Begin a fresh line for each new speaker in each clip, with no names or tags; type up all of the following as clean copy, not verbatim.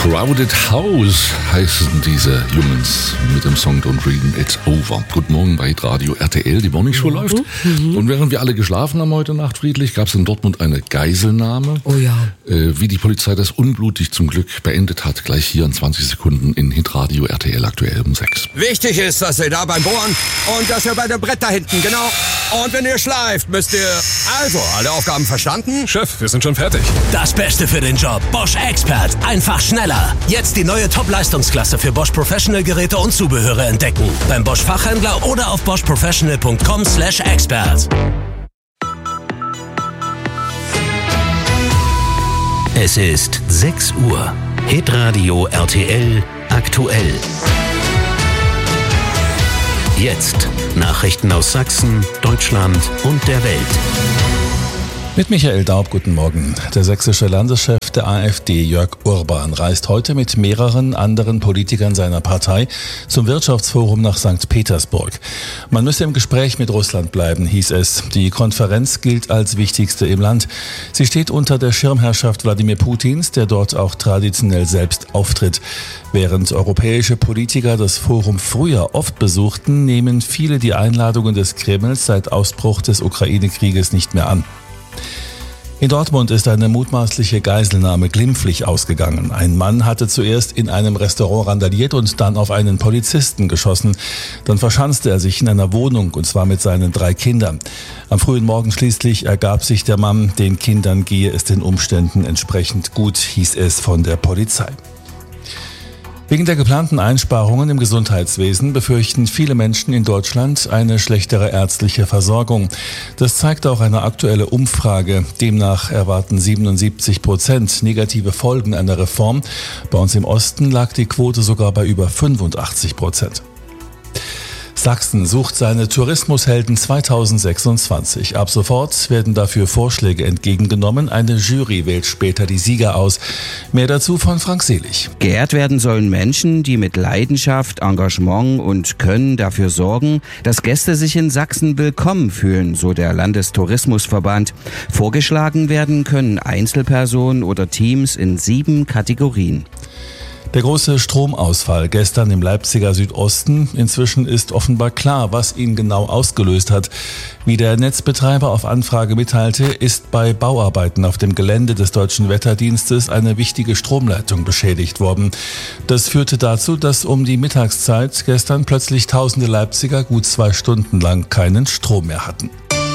Crowded House heißen diese Jungs mit dem Song Don't Read It's Over. Guten Morgen bei Radio RTL, die Morning Show läuft. Und während wir alle geschlafen haben heute Nacht friedlich, gab es in Dortmund eine Geiselnahme.
Oh ja.
Wie die Polizei das unblutig zum Glück beendet hat, gleich hier in 20 Sekunden in Hitradio RTL aktuell um 6.
Wichtig ist, dass ihr da beim Bohren und dass ihr bei dem Brett da hinten, genau. Und wenn ihr schleift, müsst ihr... Also, alle Aufgaben verstanden?
Chef, wir sind schon fertig.
Das Beste für den Job. Bosch Expert. Einfach schneller. Jetzt die neue Top-Leistungsklasse für Bosch Professional Geräte und Zubehöre entdecken. Beim Bosch Fachhändler oder auf boschprofessional.com/expert. Es ist 6 Uhr. Hitradio RTL aktuell. Jetzt Nachrichten aus Sachsen, Deutschland und der Welt.
Mit Michael Daub, guten Morgen. Der sächsische Landeschef der AfD, Jörg Urban, reist heute mit mehreren anderen Politikern seiner Partei zum Wirtschaftsforum nach St. Petersburg. Man müsse im Gespräch mit Russland bleiben, hieß es. Die Konferenz gilt als wichtigste im Land. Sie steht unter der Schirmherrschaft Wladimir Putins, der dort auch traditionell selbst auftritt. Während europäische Politiker das Forum früher oft besuchten, nehmen viele die Einladungen des Kremls seit Ausbruch des Ukraine-Krieges nicht mehr an. In Dortmund ist eine mutmaßliche Geiselnahme glimpflich ausgegangen. Ein Mann hatte zuerst in einem Restaurant randaliert und dann auf einen Polizisten geschossen. Dann verschanzte er sich in einer Wohnung, und zwar mit seinen 3 Kindern. Am frühen Morgen schließlich ergab sich der Mann. Den Kindern gehe es den Umständen entsprechend gut, hieß es von der Polizei. Wegen der geplanten Einsparungen im Gesundheitswesen befürchten viele Menschen in Deutschland eine schlechtere ärztliche Versorgung. Das zeigt auch eine aktuelle Umfrage. Demnach erwarten 77% negative Folgen einer Reform. Bei uns im Osten lag die Quote sogar bei über 85%. Sachsen sucht seine Tourismushelden 2026. Ab sofort werden dafür Vorschläge entgegengenommen. Eine Jury wählt später die Sieger aus. Mehr dazu von Frank Selig.
Geehrt werden sollen Menschen, die mit Leidenschaft, Engagement und Können dafür sorgen, dass Gäste sich in Sachsen willkommen fühlen, so der Landestourismusverband. Vorgeschlagen werden können Einzelpersonen oder Teams in 7 Kategorien.
Der große Stromausfall gestern im Leipziger Südosten. Inzwischen ist offenbar klar, was ihn genau ausgelöst hat. Wie der Netzbetreiber auf Anfrage mitteilte, ist bei Bauarbeiten auf dem Gelände des Deutschen Wetterdienstes eine wichtige Stromleitung beschädigt worden. Das führte dazu, dass um die Mittagszeit gestern plötzlich tausende Leipziger gut 2 Stunden lang keinen Strom mehr hatten.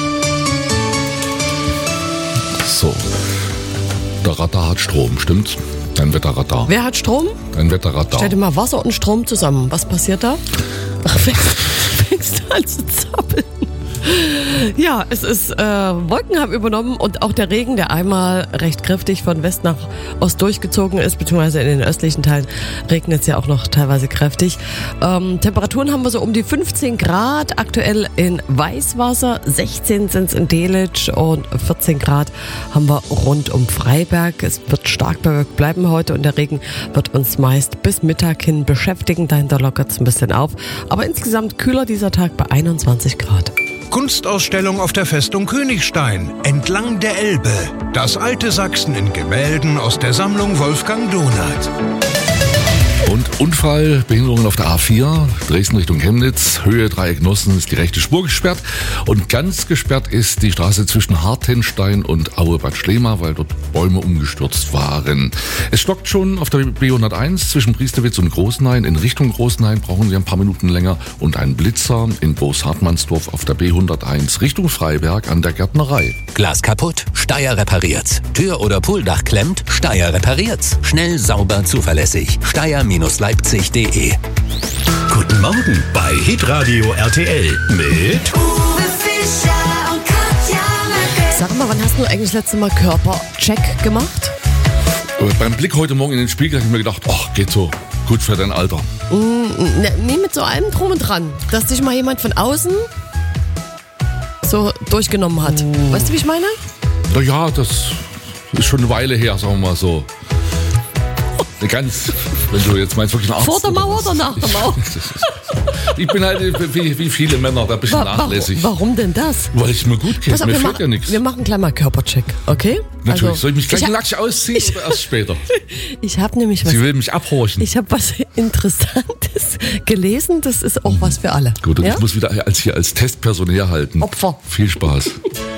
So, der Radar hat Strom, stimmt's? Dein Wetterradar.
Wer hat Strom?
Dein Wetterradar.
Stell dir mal Wasser und Strom zusammen. Was passiert da? Fängst du an zu zappeln. Ja, es ist Wolken haben übernommen und auch der Regen, der einmal recht kräftig von West nach Ost durchgezogen ist, beziehungsweise in den östlichen Teilen regnet es ja auch noch teilweise kräftig. Temperaturen haben wir so um die 15 Grad, aktuell in Weißwasser, 16 sind es in Delitzsch und 14 Grad haben wir rund um Freiberg. Es wird stark bewölkt bleiben heute und der Regen wird uns meist bis Mittag hin beschäftigen. Dahinter lockert es ein bisschen auf, aber insgesamt kühler dieser Tag bei 21 Grad.
Kunstausstellung auf der Festung Königstein, entlang der Elbe. Das alte Sachsen in Gemälden aus der Sammlung Wolfgang Donath.
Und Unfall, Behinderungen auf der A4, Dresden Richtung Chemnitz, Höhe Dreieck-Nossen ist die rechte Spur gesperrt. Und ganz gesperrt ist die Straße zwischen Hartenstein und Aue-Bad Schlema, weil dort Bäume umgestürzt waren. Es stockt schon auf der B101 zwischen Priesterwitz und Großenhain. In Richtung Großenhain brauchen Sie ein paar Minuten länger. Und ein Blitzer in Großhartmannsdorf auf der B101 Richtung Freiberg an der Gärtnerei.
Glas kaputt? Steyr repariert's. Tür oder Pooldach klemmt? Steyr repariert's. Schnell, sauber, zuverlässig. Steyr-Leipzig.de.
Guten Morgen bei Hitradio RTL mit
Uwe Fischer und Katja Merkel.
Sag mal, wann hast du eigentlich das letzte Mal Körpercheck gemacht?
Beim Blick heute Morgen in den Spiegel habe ich mir gedacht, ach, geht so. Gut für dein Alter.
Nie mit so einem Drum und Dran, dass dich mal jemand von außen so durchgenommen hat. Weißt du, wie ich meine?
Naja, das ist schon eine Weile her, sagen wir mal so. Ganz, wenn du jetzt meinst, wirklich ein Arzt.
Vor der Mauer oder nach der Mauer?
Ich bin halt wie viele Männer da ein bisschen nachlässig.
Warum denn das?
Weil ich mir gut kenne, mir fehlt ja nichts.
Wir machen gleich mal Körpercheck, okay?
Natürlich.
Also,
soll ich mich gleich nackt ausziehen oder erst später?
Ich habe nämlich
Sie will mich abhorchen.
Ich habe was Interessantes gelesen, das ist auch was für alle.
Gut, und
ja?
ich muss wieder als Testperson herhalten.
Opfer.
Viel Spaß.